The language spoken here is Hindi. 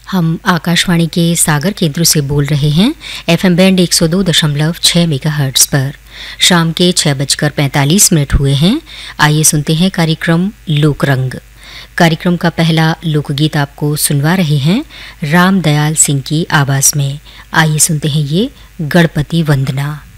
हम आकाशवाणी के सागर केंद्र से बोल रहे हैं एफएम बैंड 102.6 मेगाहर्ट्ज पर। शाम के 6:45 हुए हैं। आइए सुनते हैं कार्यक्रम लोकरंग। कार्यक्रम का पहला लोकगीत आपको सुनवा रहे हैं राम दयाल सिंह की आवाज में। आइए सुनते हैं ये गणपति वंदना।